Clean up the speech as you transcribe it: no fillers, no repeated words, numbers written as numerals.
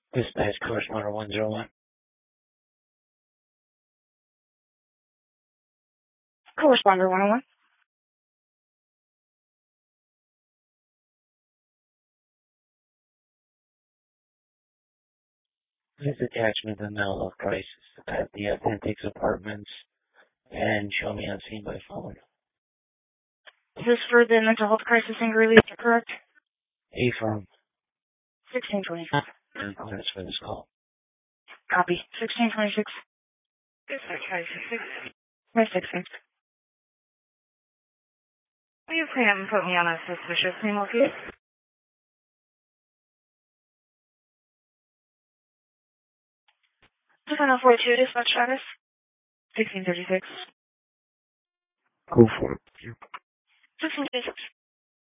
Dispatch correspondent 101. Correspondent 101. This attachment in mental health crisis at the Athletics Apartments and show me on scene by phone. Is this for the mental health crisis in Greeley, correct? A firm. 1626. And clearance for this call. Copy. 1626. Dispatch 566. 566. You can put me on a suspicious name, okay? Just on 42 dispatch status. 1636. Go for it. 1636.